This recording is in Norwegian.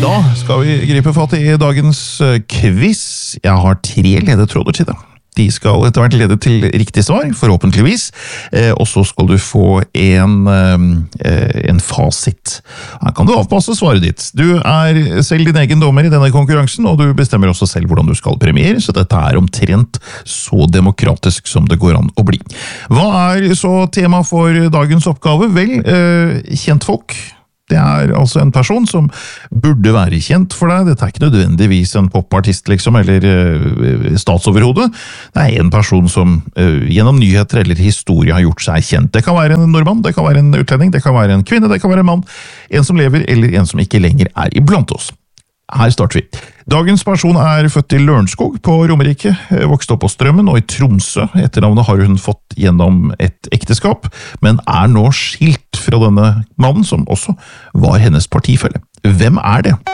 Da skal vi gripe fatt i dagens quiz. Jeg har 3 ledetråder til deg. De skal etter hvert lede til riktig svar, forhåpentligvis. Og så skal du få en fasit. Her kan du avpasse svaret ditt. Du er selv din egen dommer i denne konkurransen, og du bestemmer også selv hvordan du skal premiere, så dette er omtrent så demokratisk som det går an å bli. Hva er så tema for dagens oppgave? Vel, kjentfolk. Det er altså en person som burde være kjent for deg. Dette er ikke nødvendigvis en popartist, liksom, eller statsoverhode. Det er en person som gjennom nyheter eller historie har gjort seg kjent. Det kan være en nordmann, det kan være en utlending, det kan være en kvinne, det kan være en mann, en som lever eller en som ikke lenger er iblant oss. Her starter vi. Dagens person er født i Lørenskog på Romerike, vokste opp på Strømmen og i Tromsø. Etternavnet har hun fått gjennom et ekteskap, men er nå skilt fra denne mannen som også var hennes partifelle. Hvem er det?